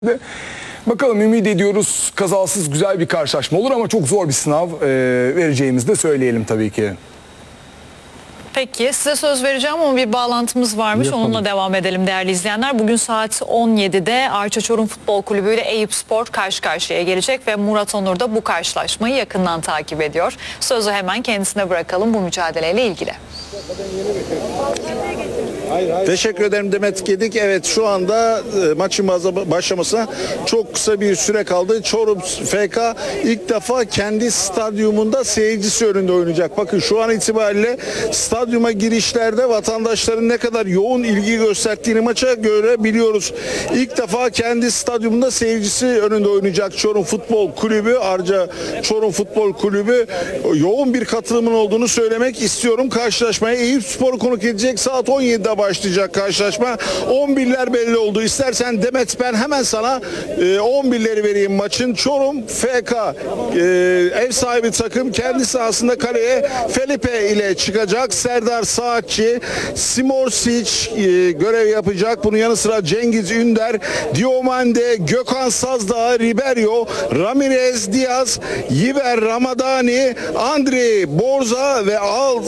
Bakalım, ümit ediyoruz kazasız güzel bir karşılaşma olur ama çok zor bir sınav vereceğimizi de söyleyelim tabii ki. Peki, size söz vereceğim ama bir bağlantımız varmış. Yapalım. Onunla devam edelim değerli izleyenler. Bugün saat 17'de Arça Çorum Futbol Kulübü ile Eyüpspor karşı karşıya gelecek ve Murat Onur da bu karşılaşmayı yakından takip ediyor. Sözü hemen kendisine bırakalım bu mücadeleyle ilgili. Teşekkür ederim Demet Gedik. Evet, şu anda maçın başlamasına çok kısa bir süre kaldı. Çorum FK ilk defa kendi stadyumunda seyircisi önünde oynayacak. Bakın şu an itibariyle stadyuma girişlerde vatandaşların ne kadar yoğun ilgi gösterdiğini maça görebiliyoruz. İlk defa kendi stadyumunda seyircisi önünde oynayacak Çorum Futbol Kulübü, Arca Çorum Futbol Kulübü. Yoğun bir katılımın olduğunu söylemek istiyorum. Karşılaşmaya Eyüpspor'u konuk edecek. Saat 17'de başlayacak karşılaşma. 11'ler belli oldu. İstersen Demet, ben hemen sana 11'leri vereyim maçın. Çorum FK ev sahibi takım kendi sahasında kaleye Felipe ile çıkacak. Serdar Saatçi, Simorsic görev yapacak. Bunun yanı sıra Cengiz Ünder, Diomande, Gökhan Sazdağ, Ribeiro, Ramirez, Diaz, Yiver Ramadani, Andrei Borza ve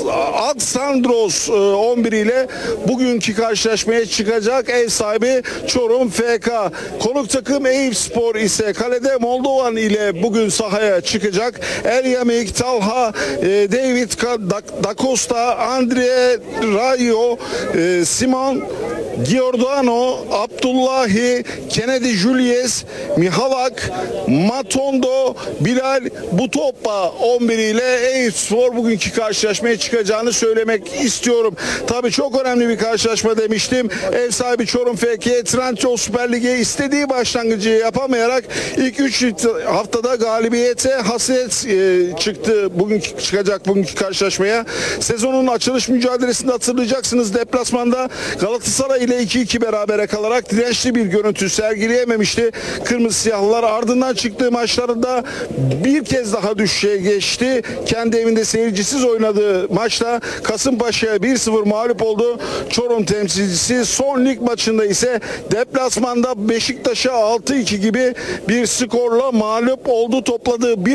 Alexandros 11 ile bugünkü karşılaşmaya çıkacak ev sahibi Çorum FK. Konuk takım Eyüpspor ise kalede Moldovan ile bugün sahaya çıkacak. Elyamik, Talha, David Da Costa, Andre Rayo, Simon Giordano, Abdullahi, Kennedy Julius, Mihalak, Matondo, Bilal Butoppa 11 ile Eyüpspor bugünkü karşılaşmaya çıkacağını söylemek istiyorum. Tabii çok önemli bir karşılaşma demiştim. Ev sahibi Çorum FK Trendyol Süper Lig'e istediği başlangıcı yapamayarak ilk 3 haftada galibiyete hasret çıktı. Çıkacak bugünkü karşılaşmaya. Sezonun açılış mücadelesinde hatırlayacaksınız, deplasmanda Galatasaray ile 2-2 berabere kalarak dirençli bir görüntü sergileyememişti. Kırmızı Siyahlılar ardından çıktığı maçlarında bir kez daha düşüşe geçti. Kendi evinde seyircisiz oynadığı maçta Kasımpaşa'ya 1-0 mağlup oldu. Çorum temsilcisi son lig maçında ise deplasmanda Beşiktaş'a 6-2 gibi bir skorla mağlup oldu. Topladığı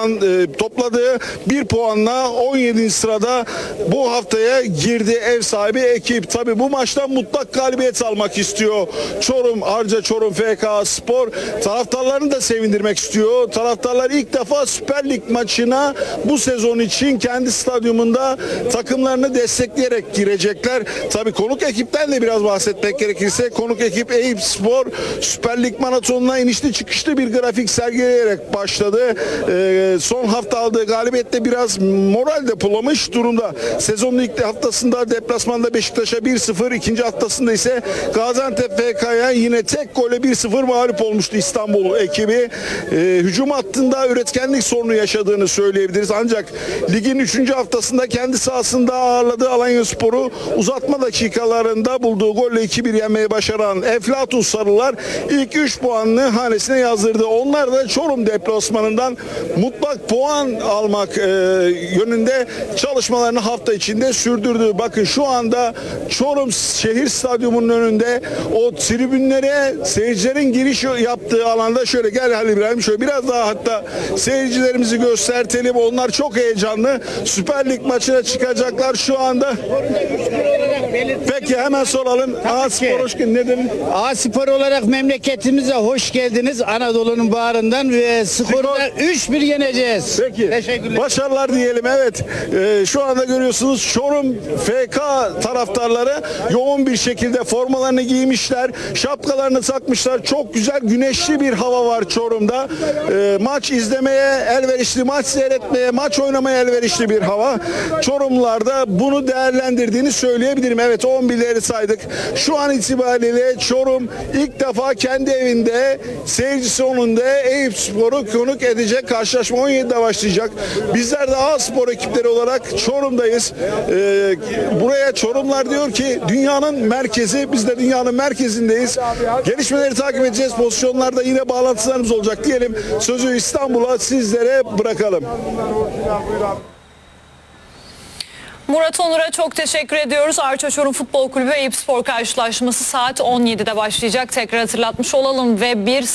bir puanla 17. sırada bu haftaya girdi ev sahibi ekip. Tabi bu maçtan mutlak galibiyet almak istiyor Çorum, Arca Çorum FK Spor. Taraftarlarını da sevindirmek istiyor. Taraftarlar ilk defa Süper Lig maçına bu sezon için kendi stadyumunda takımlarını destekleyerek girecekler. Tabii konuk ekipten de biraz bahsetmek gerekirse, konuk ekip Eyüpspor Süper Lig maratonuna inişli çıkışlı bir grafik sergileyerek başladı. Son hafta aldığı galibiyetle biraz moral depolamış durumda. Sezonun ilk haftasında deplasmanda Beşiktaş'a 1-0, ikinci haftasında ise Gaziantep FK'ya yine tek golle 1-0 mağlup olmuştu İstanbul ekibi. Hücum hattında üretkenlik sorunu yaşadığını söyleyebiliriz. Ancak ligin 3. haftasında kendi sahasında ağırladığı Alanyaspor'u uzatma dakikalarında bulduğu golle 2-1 yenmeyi başaran Eflatun Sarılar ilk 3 puanını hanesine yazdırdı. Onlar da Çorum deplasmanından mutlak puan almak yönünde çalışmalarını hafta içinde sürdürdü. Bakın şu anda Çorum şehir stadyumunun önünde o tribünlere seyircilerin giriş yaptığı alanda şöyle gel Halil İbrahim, şöyle biraz daha hatta seyircilerimizi göstertelim. Onlar çok heyecanlı. Süper Lig maçına çıkacaklar şu anda. Peki hemen soralım. A-Spor hoş geldin. Ne demek? A-Spor olarak memleketimize hoş geldiniz. Anadolu'nun bağrından ve skorla 3-1 yeneceğiz. Peki. Teşekkürler. Başarılar diyelim. Evet. Şu anda görüyorsunuz Çorum FK taraftarları yoğun bir şekilde formalarını giymişler. Şapkalarını takmışlar. Çok güzel güneşli bir hava var Çorum'da. Maç izlemeye elverişli, maç seyretmeye, maç oynamaya elverişli bir hava. Çorumlular da bunu değerlendirdiğini söyleyebilirim. Evet, 11'leri saydık. Şu an itibariyle Çorum ilk defa kendi evinde seyircisi önünde Eyüpspor'u konuk edecek. Karşılaşma 17'de başlayacak. Bizler de A-Spor ekipleri olarak Çorum'dayız. Buraya Çorumlar diyor ki dünyanın merkezi, biz de dünyanın merkezindeyiz. Gelişmeleri takip edeceğiz. Pozisyonlarda yine bağlantılarımız olacak diyelim. Sözü İstanbul'a sizlere bırakalım. Murat Onur'a çok teşekkür ediyoruz. Arça Çorum Futbol Kulübü Eyüpspor karşılaşması saat 17'de başlayacak. Tekrar hatırlatmış olalım ve bir